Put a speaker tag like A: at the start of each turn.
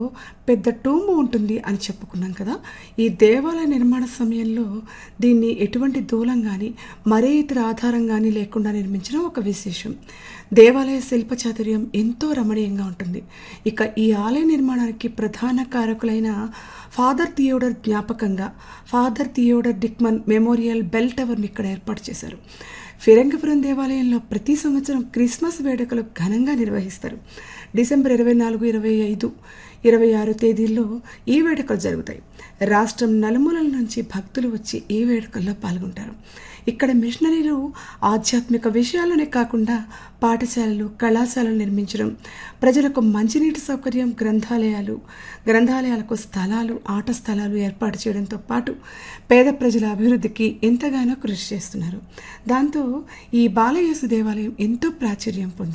A: పెద్ద టూమ్ ఉంటుంది అని చెప్పుకున్నాం కదా! ఈ దేవాలయ నిర్మాణ సమయంలో దీన్ని ఎటువంటి దూలం గాని, మరే ఇతర ఆధారం గాని లేకుండా నిర్మించడం ఒక విశేషం. దేవాలయ శిల్ప చాతుర్యం ఎంతో రమణీయంగా ఉంటుంది. ఇక ఈ ఆలయ నిర్మాణానికి ప్రధాన కారకులైన ఫాదర్ థియోడర్ జ్ఞాపకంగా father Theodore Dickmann memorial bell టవర్‌ని ఇక్కడ ఏర్పాటు చేశారు. ఫిరంగిపురం దేవాలయంలో ప్రతి సంవత్సరం క్రిస్మస్ వేడుకలు ఘనంగా నిర్వహిస్తారు. డిసెంబర్ 24, 25, 26 తేదీల్లో ఈ వేడుకలు జరుగుతాయి. రాష్ట్రం నలుమూలల నుంచి భక్తులు వచ్చి ఈ వేడుకల్లో పాల్గొంటారు. ఇక్కడ మిషనరీలు ఆధ్యాత్మిక విషయాలనే కాకుండా పాఠశాలలు, కళాశాలలు నిర్మించడం, ప్రజలకు మంచినీటి సౌకర్యం, గ్రంథాలయాలకు స్థలాలు, ఆట స్థలాలు ఏర్పాటు చేయడంతో పాటు పేద ప్రజల అభివృద్ధికి ఎంతగానో కృషి చేస్తున్నారు. దాంతో ఈ బాలయేసు దేవాలయం ఎంతో ప్రాచుర్యం పొందింది.